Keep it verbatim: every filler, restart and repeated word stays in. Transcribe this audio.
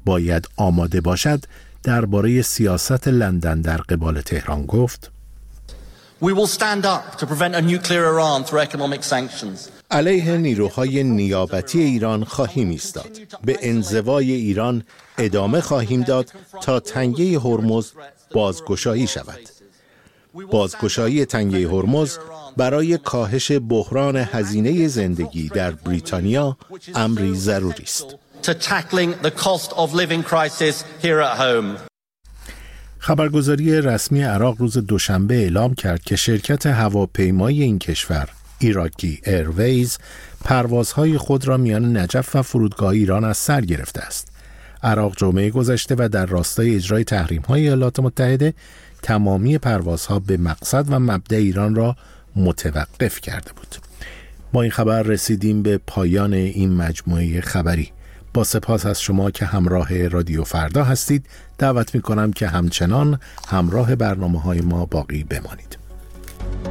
باید آماده باشد درباره سیاست لندن در قبال تهران گفت: We will stand up to prevent a nuclear Iran through economic sanctions. علیه نیروهای نیابتی ایران خواهیم ایستاد. به انزوای ایران ادامه خواهیم داد تا تنگه هرمز بازگشایی شود. بازگشایی تنگه هرمز برای کاهش بحران هزینه زندگی در بریتانیا امری ضروری است. To tackling the cost of living crisis here at home. خبرگزاری رسمی عراق روز دوشنبه اعلام کرد که شرکت هواپیمایی این کشور، ایراکی ایرویز، پروازهای خود را میان نجف و فرودگاه ایران از سر گرفته است. عراق جمعه گذشته و در راستای اجرای تحریم‌های ایالات متحده تمامی پروازها به مقصد و مبدأ ایران را متوقف کرده بود. با این خبر رسیدیم به پایان این مجموعه خبری. با سپاس از شما که همراه رادیو فردا هستید. دعوت می‌کنم که همچنان همراه برنامه‌های ما باقی بمانید.